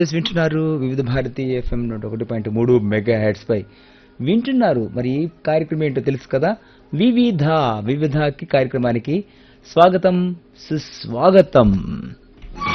వింటున్నారు వివిధ Bharati FM 101.3 mega heads పై వింటున్నారు. మరి ఈ కార్యక్రమం ఏంటో తెలుసు కదా, వివిధ వివిధకి కార్యక్రమానికి స్వాగతం సుస్వాగతం.